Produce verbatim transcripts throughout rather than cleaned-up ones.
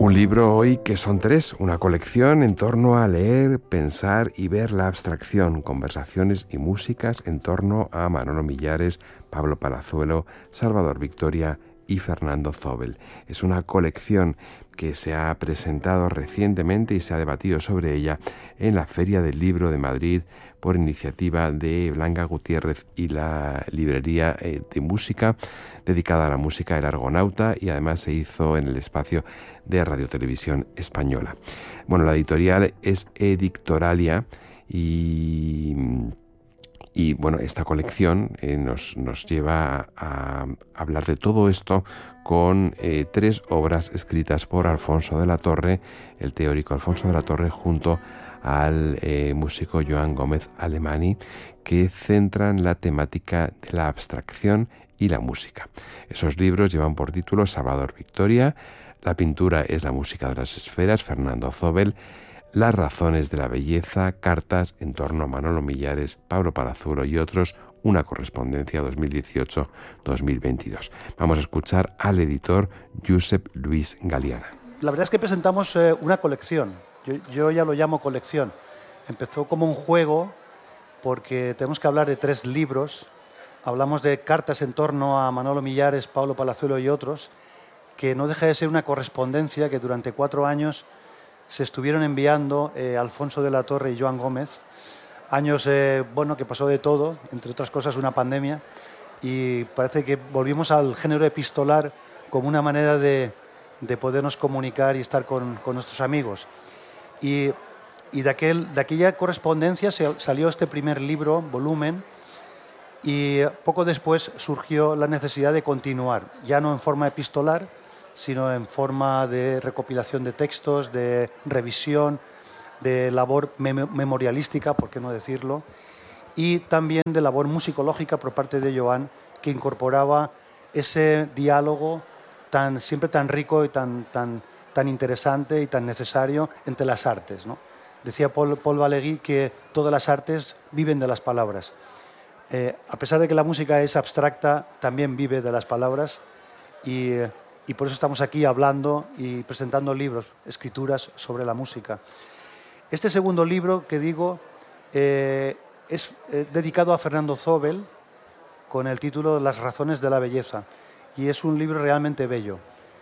Un libro hoy que son tres, una colección en torno a leer, pensar y ver la abstracción, conversaciones y músicas en torno a Manolo Millares, Pablo Palazuelo, Salvador Victoria y Fernando Zóbel. Es una colección que se ha presentado recientemente y se ha debatido sobre ella en la Feria del Libro de Madrid por iniciativa de Blanca Gutiérrez y la librería de música dedicada a la música El Argonauta, y además se hizo en el espacio de Radio Televisión Española. Bueno, la editorial es Edictoralia y... Y bueno, esta colección eh, nos, nos lleva a, a hablar de todo esto con eh, tres obras escritas por Alfonso de la Torre, el teórico Alfonso de la Torre, junto al eh, músico Joan Gómez Alemany, que centran la temática de la abstracción y la música. Esos libros llevan por título Salvador Victoria, La pintura es la música de las esferas, Fernando Zóbel, Las razones de la belleza, cartas en torno a Manolo Millares, Pablo Palazuelo y otros, una correspondencia dos mil dieciocho dos mil veintidós. Vamos a escuchar al editor Josep Luis Galiana. La verdad es que presentamos eh, una colección. Yo, yo ya lo llamo colección. Empezó como un juego porque tenemos que hablar de tres libros. Hablamos de cartas en torno a Manolo Millares, Pablo Palazuelo y otros, que no deja de ser una correspondencia que durante cuatro años se estuvieron enviando eh, Alfonso de la Torre y Joan Gómez. Años, eh, bueno, que pasó de todo, entre otras cosas una pandemia, y parece que volvimos al género epistolar como una manera de, de podernos comunicar y estar con, con nuestros amigos. Y, y de, aquel, de aquella correspondencia se, salió este primer libro, volumen, y poco después surgió la necesidad de continuar, ya no en forma epistolar, sino en forma de recopilación de textos, de revisión, de labor mem memorialística, por qué no decirlo, y también de labor musicológica por parte de Joan, que incorporaba ese diálogo tan, siempre tan rico y tan, tan, tan interesante y tan necesario entre las artes, ¿no? Decía Paul, Paul Valéry que todas las artes viven de las palabras. Eh, a pesar de que la música es abstracta, también vive de las palabras, y eh, Y por eso estamos aquí hablando y presentando libros, escrituras sobre la música. Este segundo libro que digo eh, es eh, dedicado a Fernando Zóbel, con el título Las razones de la belleza. Y es un libro realmente bello.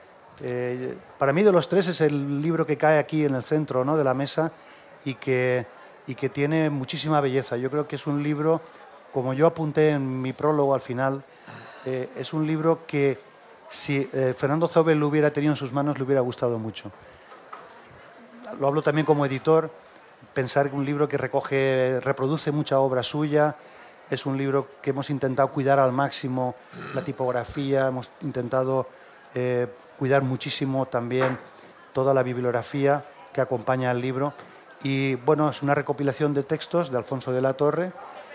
Eh, para mí de los tres es el libro que cae aquí en el centro, ¿no?, de la mesa y que, y que tiene muchísima belleza. Yo creo que es un libro, como yo apunté en mi prólogo al final, eh, es un libro que si eh, Fernando Zóbel lo hubiera tenido en sus manos, le hubiera gustado mucho. Lo hablo también como editor, pensar que un libro que recoge, reproduce mucha obra suya, es un libro que hemos intentado cuidar al máximo la tipografía, hemos intentado eh, cuidar muchísimo también toda la bibliografía que acompaña al libro. Y bueno, es una recopilación de textos de Alfonso de la Torre,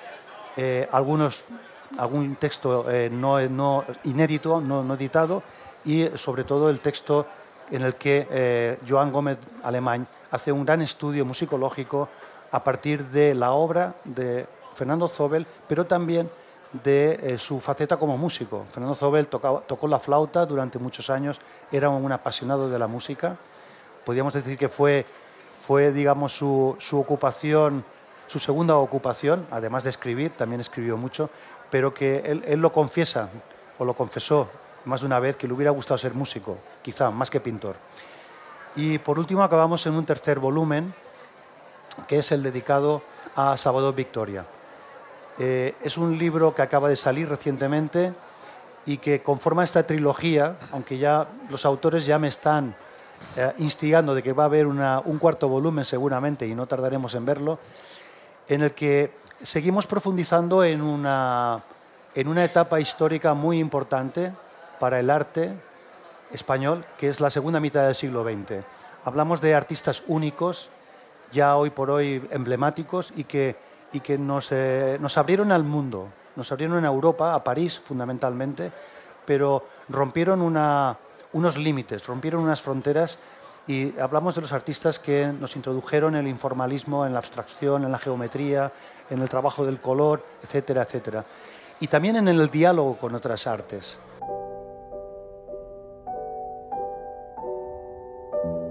eh, algunos... algún texto eh, no, no inédito, no, no editado, y sobre todo el texto en el que eh, Joan Gómez Alemany hace un gran estudio musicológico a partir de la obra de Fernando Zóbel, pero también de eh, su faceta como músico. Fernando Zóbel tocaba, tocó la flauta durante muchos años, era un apasionado de la música. Podríamos decir que fue, fue digamos, su, su ocupación, su segunda ocupación, además de escribir, también escribió mucho, pero que él, él lo confiesa, o lo confesó más de una vez, que le hubiera gustado ser músico, quizá, más que pintor. Y por último acabamos en un tercer volumen, que es el dedicado a Salvador Victoria. Eh, es un libro que acaba de salir recientemente y que conforma esta trilogía, aunque ya los autores ya me están eh, instigando de que va a haber una, un cuarto volumen seguramente, y no tardaremos en verlo, en el que seguimos profundizando en una, en una etapa histórica muy importante para el arte español, que es la segunda mitad del siglo veinte. Hablamos de artistas únicos, ya hoy por hoy emblemáticos, y que, y que nos, eh, nos abrieron al mundo, nos abrieron a Europa, a París fundamentalmente, pero rompieron una, unos límites, rompieron unas fronteras. Y hablamos de los artistas que nos introdujeron en el informalismo, en la abstracción, en la geometría, en el trabajo del color, etcétera, etcétera. Y también en el diálogo con otras artes.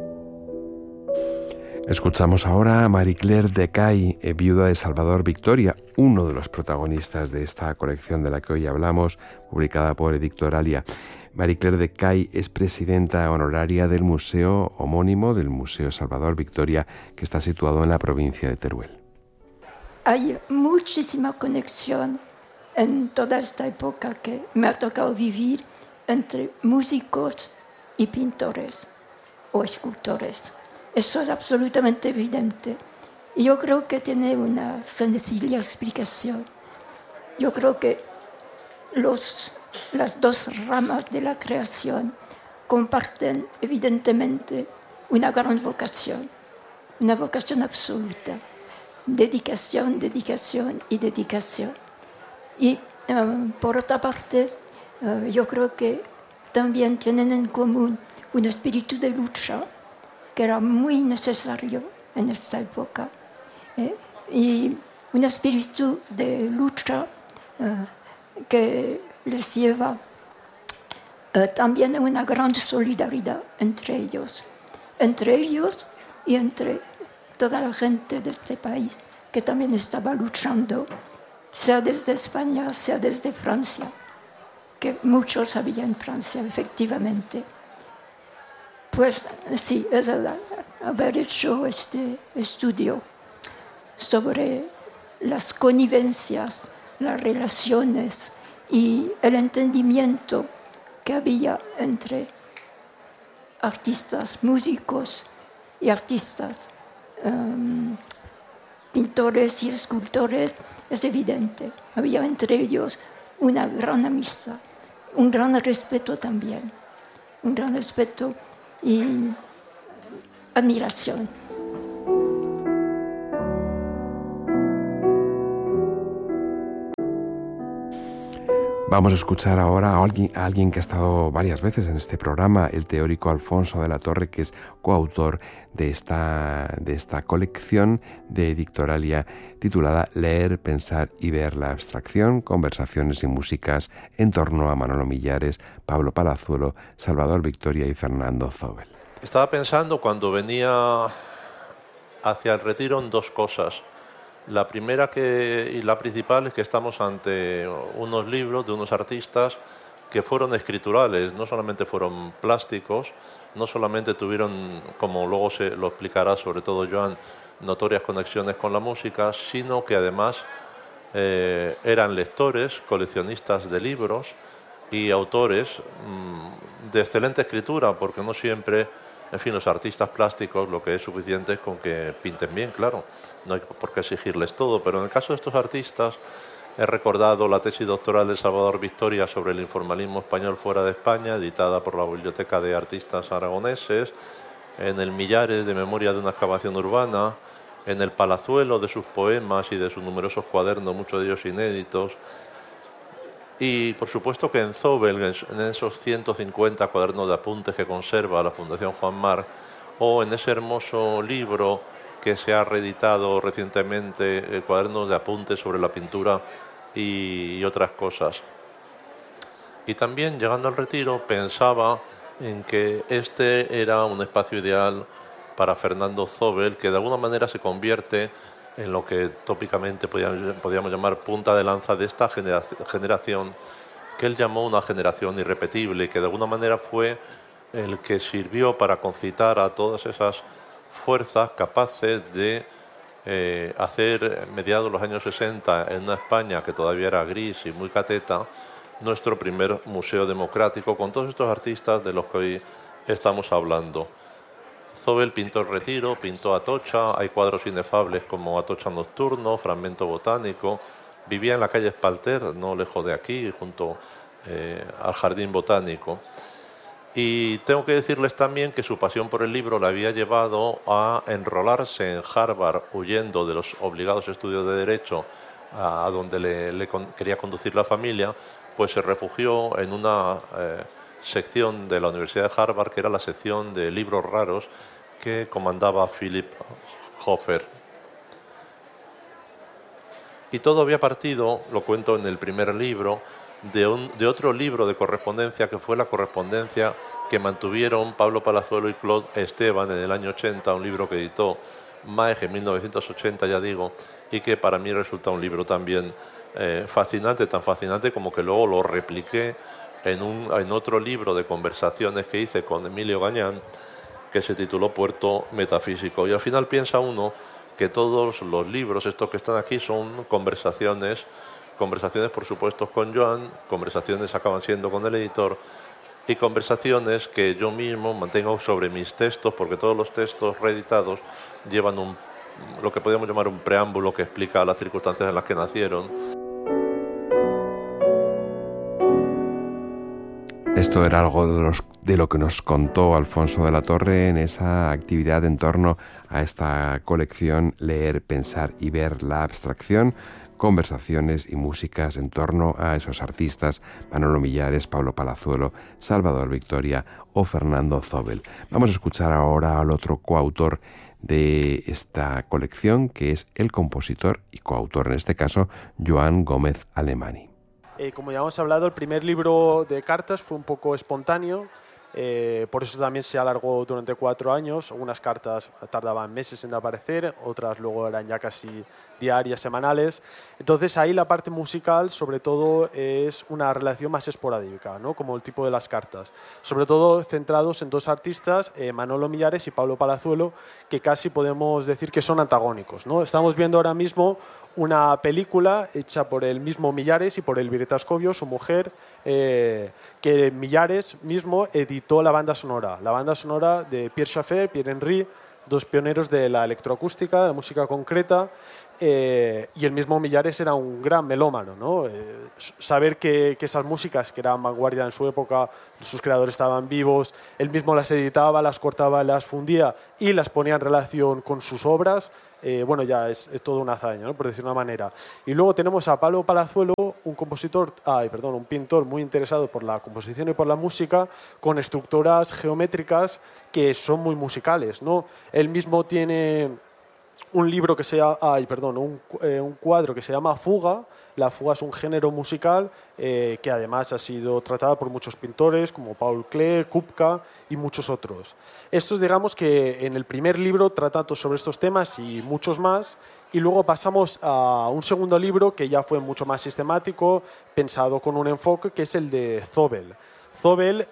Escuchamos ahora a Marie-Claire Decay, eh, viuda de Salvador Victoria, uno de los protagonistas de esta colección de la que hoy hablamos, publicada por Edictoralia. Marie-Claire Decay es presidenta honoraria del museo homónimo, del Museo Salvador Victoria, que está situado en la provincia de Teruel. Hay muchísima conexión en toda esta época que me ha tocado vivir entre músicos y pintores o escultores. Eso es absolutamente evidente. Y yo creo que tiene una sencilla explicación. Yo creo que los, las dos ramas de la creación comparten evidentemente una gran vocación, una vocación absoluta. Dedicación, dedicación y dedicación. Y um, por otra parte, uh, yo creo que también tienen en común un espíritu de lucha que era muy necesario en esta época. ¿eh? Y un espíritu de lucha uh, que les lleva uh, también a una gran solidaridad entre ellos, entre ellos y entre toda la gente de este país que también estaba luchando, sea desde España, sea desde Francia, que muchos había en Francia, efectivamente. Pues sí, es verdad, haber hecho este estudio sobre las connivencias, las relaciones y el entendimiento que había entre artistas, músicos y artistas, um, pintores y escultores, es evidente. Había entre ellos una gran amistad, un gran respeto también, un gran respeto y admiración. Vamos a escuchar ahora a alguien, a alguien que ha estado varias veces en este programa, el teórico Alfonso de la Torre, que es coautor de esta, de esta colección de Edictoralia titulada Leer, Pensar y Ver la Abstracción, Conversaciones y Músicas en torno a Manolo Millares, Pablo Palazuelo, Salvador Victoria y Fernando Zóbel. Estaba pensando cuando venía hacia el retiro en dos cosas. La primera que, y la principal es que estamos ante unos libros de unos artistas que fueron escriturales, no solamente fueron plásticos, no solamente tuvieron, como luego se lo explicará sobre todo Joan, notorias conexiones con la música, sino que además eh, eran lectores, coleccionistas de libros y autores mmm, de excelente escritura, porque no siempre... En fin, los artistas plásticos lo que es suficiente es con que pinten bien, claro. No hay por qué exigirles todo, pero en el caso de estos artistas he recordado la tesis doctoral de Salvador Victoria sobre el informalismo español fuera de España, editada por la Biblioteca de Artistas Aragoneses, en el Millares de Memoria de una excavación urbana, en el Palazuelo de sus poemas y de sus numerosos cuadernos, muchos de ellos inéditos, y por supuesto que en Zóbel, en esos ciento cincuenta cuadernos de apuntes que conserva la Fundación Juan Mar, o en ese hermoso libro que se ha reeditado recientemente, cuadernos de apuntes sobre la pintura y, y otras cosas. Y también, llegando al retiro, pensaba en que este era un espacio ideal para Fernando Zóbel, que de alguna manera se convierte en lo que tópicamente podríamos llamar punta de lanza de esta generación, que él llamó una generación irrepetible, que de alguna manera fue el que sirvió para concitar a todas esas fuerzas capaces de eh, hacer, mediados de los años sesenta, en una España que todavía era gris y muy cateta, nuestro primer museo democrático, con todos estos artistas de los que hoy estamos hablando. Zóbel pintó el Retiro, pintó Atocha, hay cuadros inefables como Atocha Nocturno, Fragmento Botánico. Vivía en la calle Espalter, no lejos de aquí, junto eh, al Jardín Botánico. Y tengo que decirles también que su pasión por el libro le había llevado a enrolarse en Harvard, huyendo de los obligados estudios de Derecho, a, a donde le, le con, quería conducir la familia, pues se refugió en una eh, sección de la Universidad de Harvard, que era la sección de libros raros, que comandaba Philip Hofer. Y todo había partido, lo cuento en el primer libro, de, un, de otro libro de correspondencia, que fue la correspondencia que mantuvieron Pablo Palazuelo y Claude Esteban en el año ochenta, un libro que editó Maege en mil novecientos ochenta, ya digo, y que para mí resulta un libro también eh, fascinante, tan fascinante como que luego lo repliqué en, un, en otro libro de conversaciones que hice con Emilio Gañán, que se tituló Puerto Metafísico. Y al final piensa uno que todos los libros, estos que están aquí, son conversaciones, conversaciones por supuesto con Joan, conversaciones acaban siendo con el editor, y conversaciones que yo mismo mantengo sobre mis textos, porque todos los textos reeditados llevan un, lo que podríamos llamar un preámbulo que explica las circunstancias en las que nacieron. Esto era algo de, los, de lo que nos contó Alfonso de la Torre en esa actividad en torno a esta colección Leer, Pensar y Ver la Abstracción, conversaciones y músicas en torno a esos artistas, Manolo Millares, Pablo Palazuelo, Salvador Victoria o Fernando Zóbel. Vamos a escuchar ahora al otro coautor de esta colección, que es el compositor y coautor, en este caso, Joan Gómez Alemany. Eh, como ya hemos hablado, el primer libro de cartas fue un poco espontáneo, eh, por eso también se alargó durante cuatro años. Algunas cartas tardaban meses en aparecer, otras luego eran ya casi diarias, semanales. Entonces ahí la parte musical sobre todo es una relación más esporádica, ¿no? Como el tipo de las cartas. Sobre todo centrados en dos artistas, eh, Manolo Millares y Pablo Palazuelo, que casi podemos decir que son antagónicos, ¿no? Estamos viendo ahora mismo una película hecha por el mismo Millares y por Elvireta Ascobio, su mujer, eh, que Millares mismo editó la banda sonora, la banda sonora de Pierre Schaeffer, Pierre Henry, dos pioneros de la electroacústica, de la música concreta, eh, y el mismo Millares era un gran melómano, ¿no? Eh, saber que, que esas músicas, que eran vanguardia en su época, sus creadores estaban vivos, él mismo las editaba, las cortaba, las fundía y las ponía en relación con sus obras, eh, bueno, ya es, es toda una hazaña, ¿no? Por decir una manera. Y luego tenemos a Pablo Palazuelo, un compositor, ay, perdón, un pintor muy interesado por la composición y por la música, con estructuras geométricas que son muy musicales, ¿no? Él mismo tiene un libro que se llama, ay, perdón, un, eh, un cuadro que se llama Fuga. La fuga es un género musical eh, que además ha sido tratada por muchos pintores como Paul Klee, Kupka y muchos otros. Estos, digamos que en el primer libro trata sobre estos temas y muchos más, y luego pasamos a un segundo libro que ya fue mucho más sistemático, pensado con un enfoque, que es el de Zóbel. Zóbel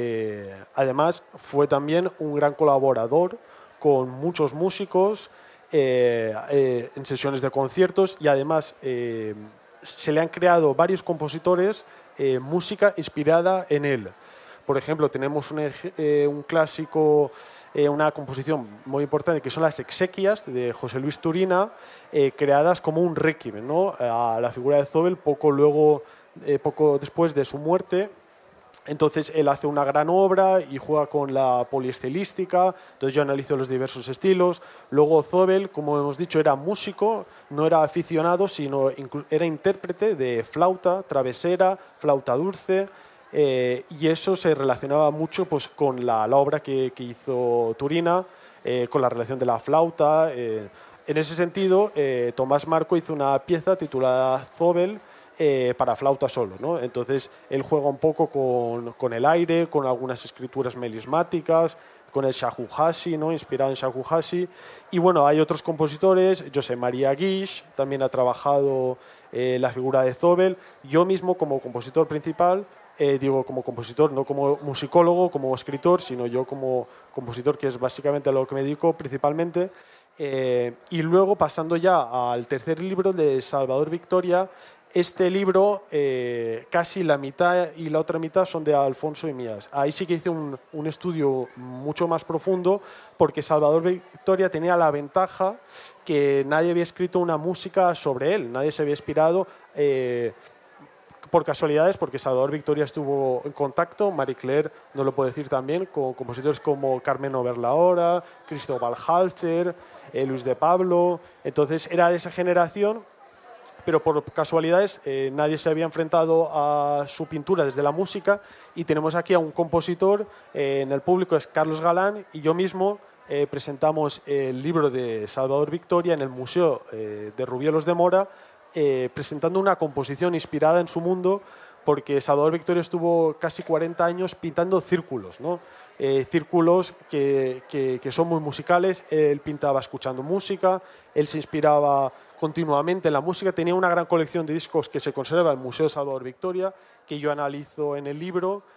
eh, además fue también un gran colaborador con muchos músicos eh, eh, en sesiones de conciertos, y además eh, se le han creado varios compositores eh, música inspirada en él. Por ejemplo, tenemos un, eh, un clásico, eh, una composición muy importante, que son las exequias de José Luis Turina, eh, creadas como un requiem, ¿no? A la figura de Zóbel poco, luego, eh, poco después de su muerte. Entonces él hace una gran obra y juega con la poliestilística, entonces yo analizo los diversos estilos. Luego Zóbel, como hemos dicho, era músico, no era aficionado, sino era intérprete de flauta travesera, flauta dulce, eh, y eso se relacionaba mucho pues, con la, la obra que, que hizo Turina, eh, con la relación de la flauta. Eh. En ese sentido, eh, Tomás Marco hizo una pieza titulada Zóbel, Eh, para flauta solo, ¿no? Entonces él juega un poco con, con el aire, con algunas escrituras melismáticas, con el shakuhachi, ¿no? Inspirado en shakuhachi. Y bueno, hay otros compositores, José María Guix también ha trabajado eh, la figura de Zóbel. Yo mismo como compositor principal, eh, digo como compositor, no como musicólogo, como escritor, sino yo como compositor, que es básicamente a lo que me dedico principalmente. Eh, y luego pasando ya al tercer libro de Salvador Victoria. Este libro, eh, casi la mitad y la otra mitad son de Alfonso y mías. Ahí sí que hice un, un estudio mucho más profundo, porque Salvador Victoria tenía la ventaja que nadie había escrito una música sobre él, nadie se había inspirado eh, por casualidades, porque Salvador Victoria estuvo en contacto, Marie Claire nos lo puede decir también, con compositores como Carmen Overlaora, Cristóbal Halter, eh, Luis de Pablo. Entonces era de esa generación, pero por casualidades eh, nadie se había enfrentado a su pintura desde la música, y tenemos aquí a un compositor, eh, en el público es Carlos Galán, y yo mismo eh, presentamos el libro de Salvador Victoria en el Museo eh, de Rubielos de Mora, eh, presentando una composición inspirada en su mundo, porque Salvador Victoria estuvo casi cuarenta años pintando círculos, ¿no? Eh, círculos que, que, que son muy musicales. Él pintaba escuchando música, él se inspiraba continuamente en la música, tenía una gran colección de discos que se conserva en el Museo de Salvador Victoria, que yo analizo en el libro.